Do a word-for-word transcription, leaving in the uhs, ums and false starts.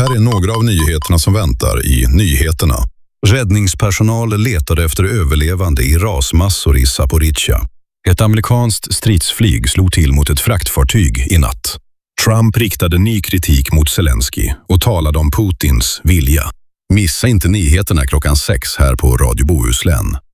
här är några av nyheterna som väntar i nyheterna. Räddningspersonal letade efter överlevande i rasmassor i Zaporizjzja. Ett amerikanskt stridsflyg slog till mot ett fraktfartyg i natt. Trump riktade ny kritik mot Zelensky och talade om Putins vilja. Missa inte nyheterna klockan sex här på Radio Bohuslän.